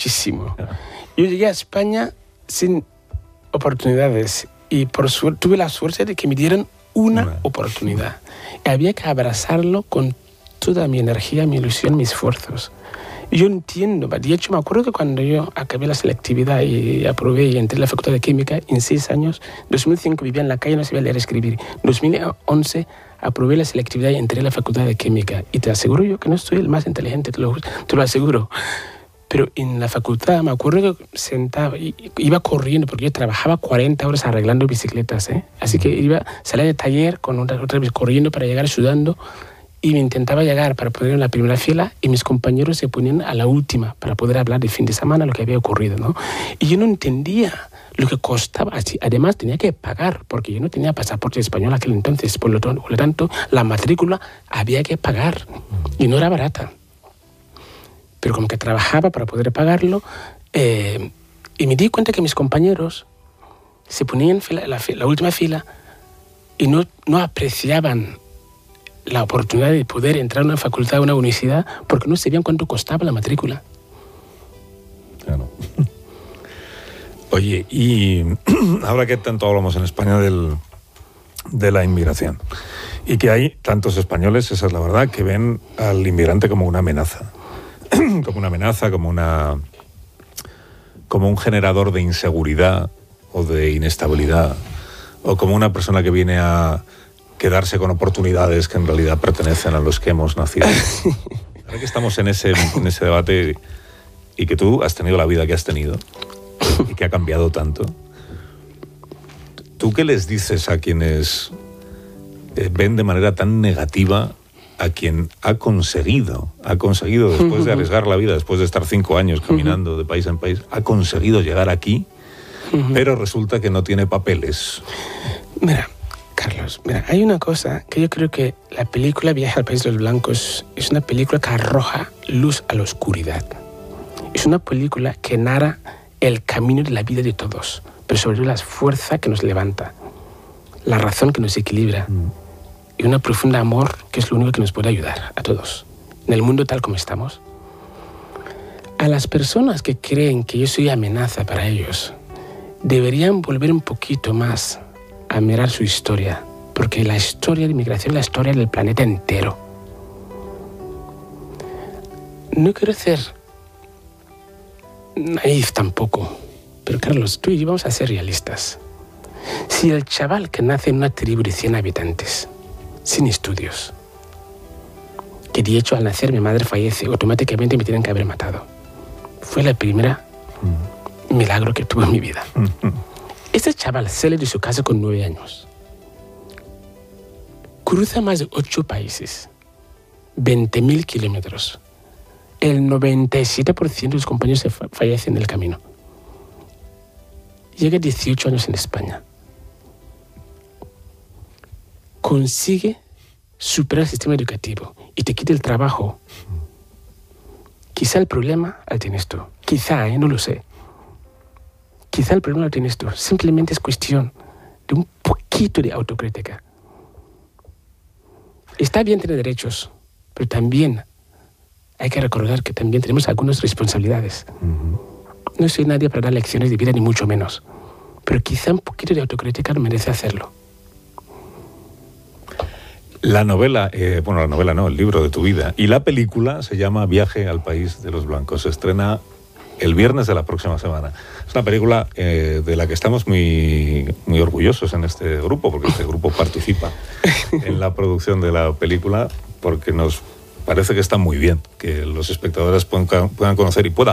muchísimo. Yo llegué a España sin oportunidades y tuve la suerte de que me dieron una oportunidad. Y había que abrazarlo con toda mi energía, mi ilusión, mis esfuerzos. Yo entiendo, de hecho me acuerdo que cuando yo acabé la selectividad y aprobé y entré en la Facultad de Química, en 6 años, 2005 vivía en la calle, no sabía leer y escribir. 2011 aprobé la selectividad y entré en la Facultad de Química. Y te aseguro yo que no soy el más inteligente, te lo aseguro. Pero en la facultad me acuerdo que iba corriendo, porque yo trabajaba 40 horas arreglando bicicletas, ¿eh? Así que salía de taller con otra vez corriendo para llegar sudando, y me intentaba llegar para poner en la primera fila y mis compañeros se ponían a la última para poder hablar de fin de semana lo que había ocurrido, ¿no? Y yo no entendía lo que costaba. Además tenía que pagar porque yo no tenía pasaporte español aquel entonces, por lo tanto la matrícula había que pagar y no era barata. Pero como que trabajaba para poder pagarlo y me di cuenta que mis compañeros se ponían en la última fila y no apreciaban la oportunidad de poder entrar a una facultad, a una universidad, porque no sabían cuánto costaba la matrícula. Claro. Oye, y ahora que tanto hablamos en España de la inmigración, y que hay tantos españoles, esa es la verdad, que ven al inmigrante como una amenaza. Como una amenaza, como un generador de inseguridad o de inestabilidad, o como una persona que viene a quedarse con oportunidades que en realidad pertenecen a los que hemos nacido. Ahora que estamos en ese debate y que tú has tenido la vida que has tenido y que ha cambiado tanto, ¿tú qué les dices a quienes ven de manera tan negativa a quien ha conseguido después de arriesgar la vida, después de estar 5 años caminando de país en país, ha conseguido llegar aquí, pero resulta que no tiene papeles? Mira, Carlos, hay una cosa que yo creo que la película Viaje al País de los Blancos es una película que arroja luz a la oscuridad. Es una película que narra el camino de la vida de todos, pero sobre todo la fuerza que nos levanta, la razón que nos equilibra y una profunda amor que es lo único que nos puede ayudar a todos en el mundo tal como estamos. A las personas que creen que yo soy amenaza para ellos, deberían volver un poquito más a mirar su historia, porque la historia de inmigración es la historia del planeta entero. No quiero ser naif tampoco, pero Carlos, tú y yo vamos a ser realistas. Si el chaval que nace en una tribu de 100 habitantes, sin estudios, que de hecho al nacer mi madre fallece, automáticamente me tienen que haber matado, fue la primera milagro que tuve en mi vida. Este chaval sale de su casa con 9 años. Cruza más de 8 países, 20.000 kilómetros. El 97% de sus compañeros fallecen en el camino. Llega a 18 años en España. Consigue superar el sistema educativo y te quita el trabajo. Quizá el problema lo tienes tú. Quizá, no lo sé. Quizá el problema lo tienes tú. Simplemente es cuestión de un poquito de autocrítica. Está bien tener derechos, pero también hay que recordar que también tenemos algunas responsabilidades. No soy nadie para dar lecciones de vida, ni mucho menos. Pero quizá un poquito de autocrítica merece hacerlo. La novela, la novela no, el libro de tu vida. Y la película se llama Viaje al País de los Blancos. Se estrena el viernes de la próxima semana. Es una película de la que estamos muy, muy orgullosos en este grupo, porque este grupo participa en la producción de la película, porque nos parece que está muy bien que los espectadores puedan conocer y puedan